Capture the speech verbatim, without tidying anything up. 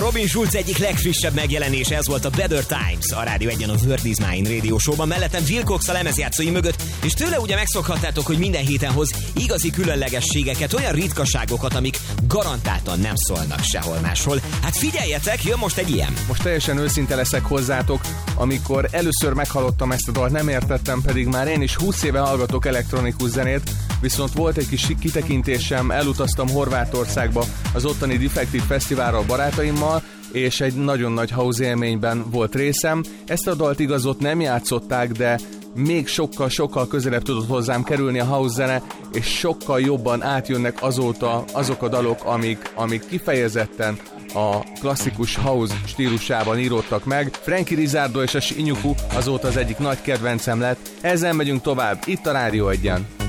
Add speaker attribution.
Speaker 1: Robin Schulz egyik legfrissebb megjelenés, ez volt a Better Times, a Rádió Egyen a Word is Mine Radio Show-ban, mellettem Will Cox a lemezjátszói mögött, és tőle ugye megszokhattátok, hogy minden héten hoz igazi különlegességeket, olyan ritkaságokat, amik garantáltan nem szólnak sehol máshol. Hát figyeljetek, jön most egy ilyen.
Speaker 2: Most teljesen őszinte leszek hozzátok, amikor először meghallottam ezt a dalt, nem értettem, pedig már én is húsz éve hallgatok elektronikus zenét, viszont volt egy kis kitekintésem, elutaztam Horvátországba az ottani Defective Fesztiválra a barátaimmal, és egy nagyon nagy house élményben volt részem. Ezt a dalt igazot nem játszották, de még sokkal-sokkal közelebb tudott hozzám kerülni a house zene, és sokkal jobban átjönnek azóta azok a dalok, amik, amik kifejezetten a klasszikus house stílusában íródtak meg. Frankie Rizzardo és a Shinyuku azóta az egyik nagy kedvencem lett. Ezzel megyünk tovább, itt a Rádió Egyen.